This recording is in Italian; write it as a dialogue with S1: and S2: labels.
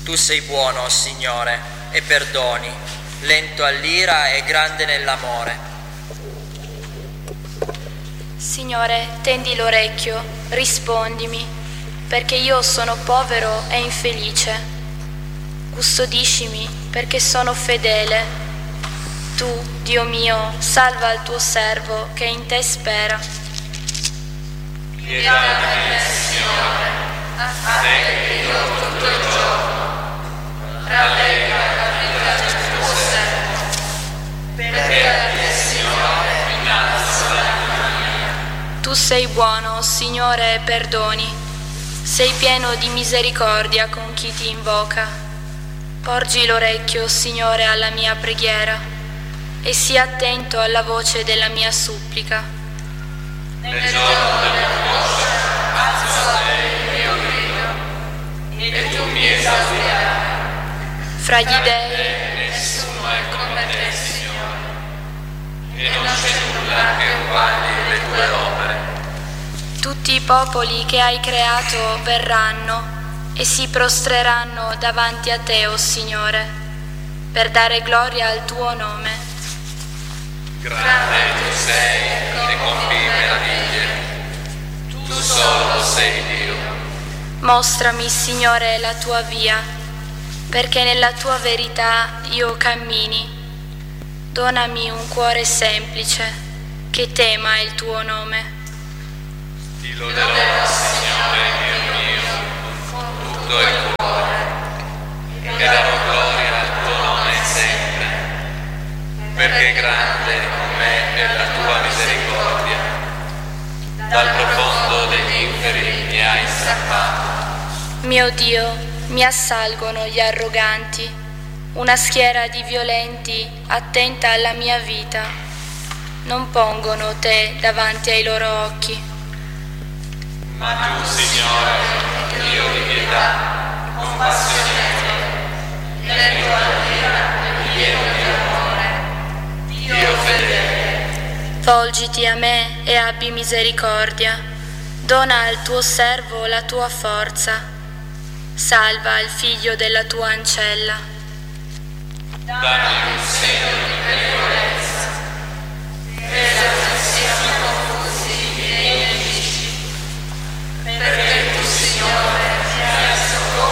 S1: Tu sei buono, o Signore, e perdoni, lento all'ira e grande nell'amore.
S2: Signore, tendi l'orecchio, rispondimi, perché io sono povero e infelice. Custodiscimi, perché sono fedele. Tu, Dio mio, salva il tuo servo che in te spera.
S3: Pietà di me, Signore, a te che io tutto il giorno. Rallegra la vita del tuo servo, perché a te, Signore, innalzo l'anima mia.
S2: Tu sei buono, Signore, e perdoni. Sei pieno di misericordia con chi ti invoca. Porgi l'orecchio, Signore, alla mia preghiera e sii attento alla voce della mia supplica.
S3: Nel giorno dell'angoscia alzo a te il mio grido e tu mi esaudierai.
S2: Fra gli dei
S3: Nessuno è come te, Signore, e non c'è nulla che uguali le tue opere.
S2: tutti i popoli che hai creato verranno e si prostreranno davanti a te, o Signore, per dare gloria al tuo nome.
S3: Grande tu sei e compi meraviglie, tu solo sei Dio.
S2: Mostrami, Signore, la tua via, perché nella tua verità io cammini. Donami un cuore semplice, che tema il tuo nome.
S3: Ti loderò, Signore Dio mio, con tutto il cuore, e darò gloria al tuo nome sempre, perché grande con me è la tua misericordia. Dal profondo degli inferi mi hai strappato.
S2: Mio Dio, mi assalgono gli arroganti, una schiera di violenti attenta alla mia vita. Non pongono te davanti ai loro occhi.
S3: Ma tu, Signore, Dio di pietà, compassionevole, lento all'ira e pieno di amore, Dio fedele.
S2: Volgiti a me e abbi misericordia. Dona al tuo servo la tua forza. Salva il figlio della tua ancella.
S3: Dammi